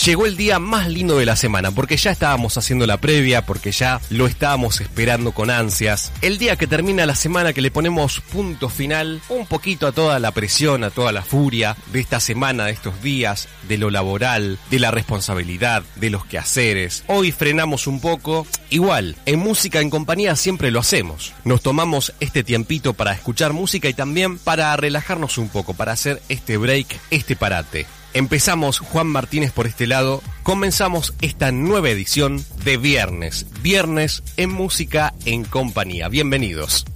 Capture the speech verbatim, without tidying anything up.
llegó el día más lindo de la semana, porque ya estábamos haciendo la previa, porque ya lo estábamos esperando con ansias. El día que termina la semana, que le ponemos punto final un poquito a toda la presión, a toda la furia de esta semana, de estos días, de lo laboral, de la responsabilidad, de los quehaceres. Hoy frenamos un poco. Igual, en Música en Compañía siempre lo hacemos. Nos tomamos este tiempito para escuchar música y también para relajarnos un poco, para hacer este break, este parate. Empezamos Juan Martínez por este lado, comenzamos esta nueva edición de Viernes, Viernes en Música en Compañía. Bienvenidos.